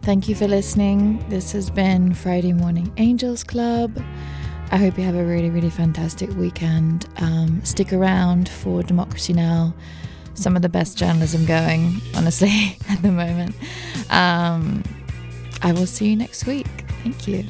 Thank you for listening. This has been Friday Morning Angels Club. I hope you have a really, really fantastic weekend. Stick around for Democracy Now!, some of the best journalism going, honestly, at the moment. I will see you next week. Thank you.